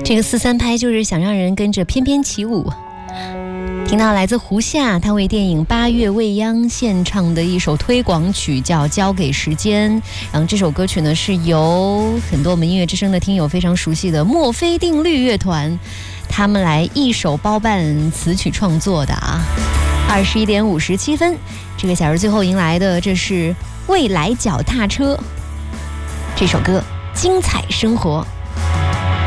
这个4-3拍就是想让人跟着翩翩起舞。听到来自胡夏，他为电影《八月未央》献唱的一首推广曲，叫《交给时间》。然后这首歌曲呢，是由很多我们音乐之声的听友非常熟悉的墨菲定律乐团，他们来一手包办词曲创作的啊。21点57分，这个小时最后迎来的这是未来脚踏车这首歌，精彩生活。